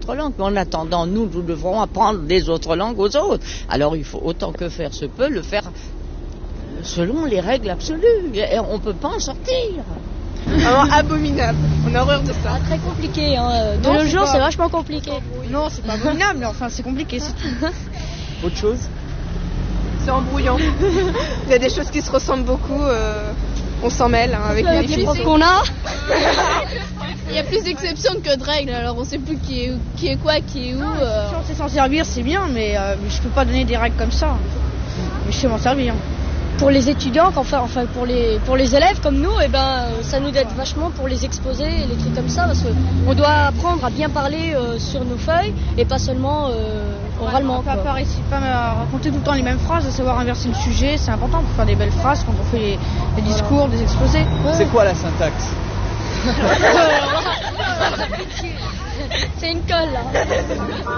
autres langues. Mais en attendant, nous devrons apprendre des autres langues aux autres. Alors il faut autant que faire se peut le faire selon les règles absolues. Et on ne peut pas en sortir. Vraiment abominable. On a horreur de ça. Très compliqué. De nos jours, c'est vachement compliqué. Non, c'est pas abominable, mais enfin, c'est compliqué, c'est tout. Autre chose? C'est embrouillant. Il y a des choses qui se ressemblent beaucoup. On s'en mêle avec les filles. Qu'on a. Il y a plus d'exceptions que de règles, alors on sait plus qui est quoi, qui est où. Si on sait s'en servir, c'est bien, mais je peux pas donner des règles comme ça. Mais je sais m'en servir. Pour les étudiants, enfin pour les élèves comme nous, ça nous aide vachement pour les exposer et les trucs comme ça, parce qu'on doit apprendre à bien parler sur nos feuilles et pas seulement oralement. Pas raconter tout le temps les mêmes phrases, de savoir inverser le sujet, c'est important pour faire des belles phrases quand on fait des discours, des exposés. Ouais. C'est quoi la syntaxe? C'est une colle là.